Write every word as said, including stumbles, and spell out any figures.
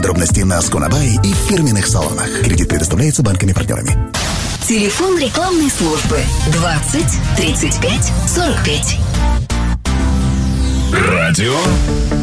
Подробности на Сконобай и в фирменных салонах. Кредит предоставляется банками-партнерами. Телефон рекламной службы двадцать тридцать пять сорок пять. Радио